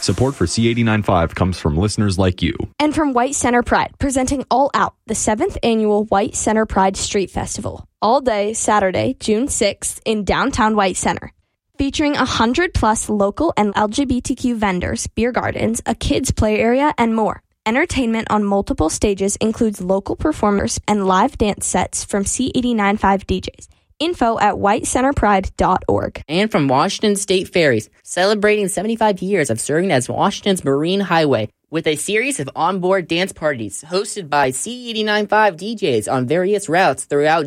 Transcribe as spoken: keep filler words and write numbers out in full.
Support for C eighty-nine point five comes from listeners like you. And from White Center Pride, presenting All Out, the seventh annual White Center Pride Street Festival. All day Saturday, June sixth, in downtown White Center. Featuring one hundred plus local and L G B T Q vendors, beer gardens, a kids' play area, and more. Entertainment on multiple stages includes local performers and live dance sets from C eighty-nine point five D Js. Info at white center pride dot org. And from Washington State Ferries, celebrating seventy-five years of serving as Washington's Marine Highway with a series of onboard dance parties hosted by C eighty-nine point five D Js on various routes throughout